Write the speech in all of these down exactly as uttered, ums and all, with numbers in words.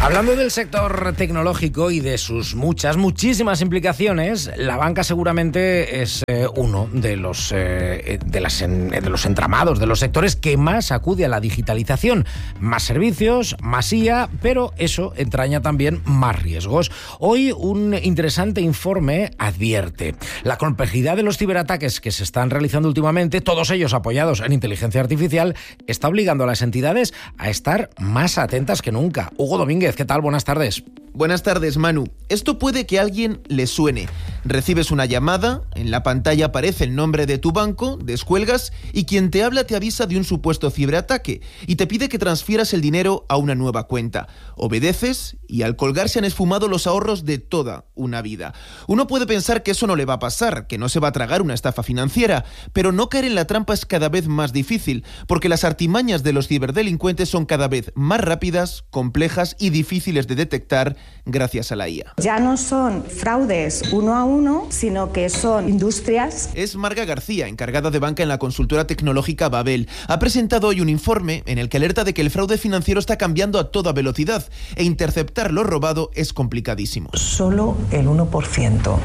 Hablando del sector tecnológico y de sus muchas, muchísimas implicaciones, la banca seguramente es eh, uno de los, eh, de, las en, de los entramados, de los sectores que más acude a la digitalización. Más servicios, más I A, pero eso entraña también más riesgos. Hoy un interesante informe advierte la complejidad de los ciberataques que se están realizando últimamente, todos ellos apoyados en inteligencia artificial, está obligando a las entidades a estar más atentas que nunca. Hugo Domínguez, ¿qué tal? Buenas tardes. Buenas tardes, Manu. Esto puede que a alguien le suene. Recibes una llamada, en la pantalla aparece el nombre de tu banco, descuelgas y quien te habla te avisa de un supuesto ciberataque y te pide que transfieras el dinero a una nueva cuenta. Obedeces y al colgar se han esfumado los ahorros de toda una vida. Uno puede pensar que eso no le va a pasar, que no se va a tragar una estafa financiera, pero no caer en la trampa es cada vez más difícil, porque las artimañas de los ciberdelincuentes son cada vez más rápidas, complejas y difíciles de detectar gracias a la I A. Ya no son fraudes uno a uno, sino que son industrias. Es Marga García, encargada de banca en la consultora tecnológica Babel. Ha presentado hoy un informe en el que alerta de que el fraude financiero está cambiando a toda velocidad e interceptar lo robado es complicadísimo. Solo el uno por ciento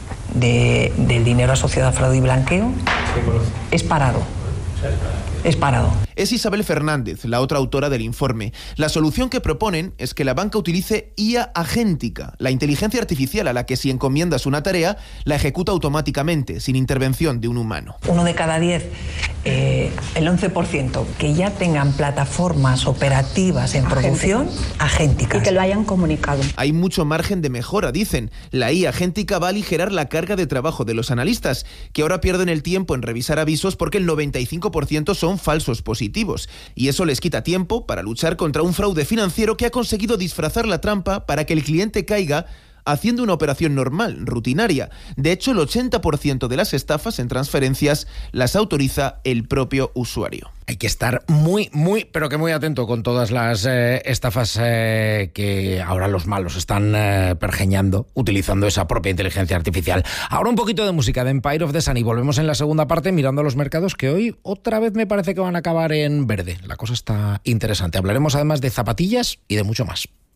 de, del dinero asociado a fraude y blanqueo es parado. Es parado. Es Isabel Fernández, la otra autora del informe. La solución que proponen es que la banca utilice I A agéntica, la inteligencia artificial a la que si encomiendas una tarea, la ejecuta automáticamente, sin intervención de un humano. Uno de cada diez, eh, el once por ciento, que ya tengan plataformas operativas en producción agénticas. Y que lo hayan comunicado. Hay mucho margen de mejora, dicen. La I A agéntica va a aligerar la carga de trabajo de los analistas, que ahora pierden el tiempo en revisar avisos porque el noventa y cinco por ciento son falsos positivos. Y eso les quita tiempo para luchar contra un fraude financiero que ha conseguido disfrazar la trampa para que el cliente caiga haciendo una operación normal, rutinaria. De hecho, el ochenta por ciento de las estafas en transferencias las autoriza el propio usuario. Hay que estar muy, muy, pero que muy atento con todas las eh, estafas eh, que ahora los malos están eh, pergeñando, utilizando esa propia inteligencia artificial. Ahora un poquito de música de Empire of the Sun y volvemos en la segunda parte mirando los mercados que hoy otra vez me parece que van a acabar en verde. La cosa está interesante. Hablaremos además de zapatillas y de mucho más.